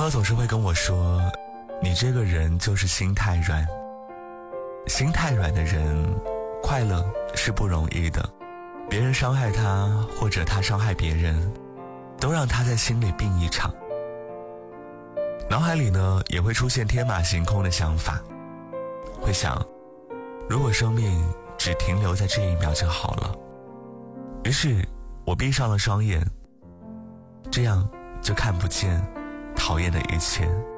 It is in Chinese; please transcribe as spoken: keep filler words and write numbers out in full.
友总是会跟我说，你这个人就是心太软。心太软的人快乐是不容易的，别人伤害他或者他伤害别人，都让他在心里病一场。脑海里呢也会出现天马行空的想法，会想如果生命只停留在这一秒就好了。于是我闭上了双眼，这样就看不见讨厌的一切。